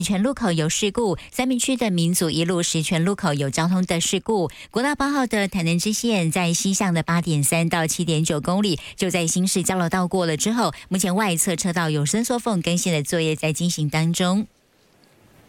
泉路口有事故，三民区的民族一路石泉路口有交通的事故。国道8号的台南支线在西向的8.3到7.9公里，就在新市交流道过了之后，目前外侧车道有伸缩缝更新的作业在进行当中。